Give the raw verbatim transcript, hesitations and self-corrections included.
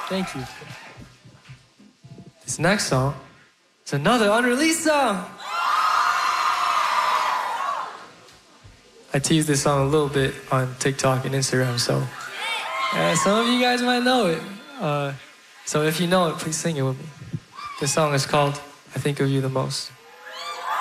Thank you. This next song is another unreleased song. I teased this song a little bit on TikTok and Instagram, so uh, some of you guys might know it. Uh, so if you know it, please sing it with me. This song is called I Think of You the Most.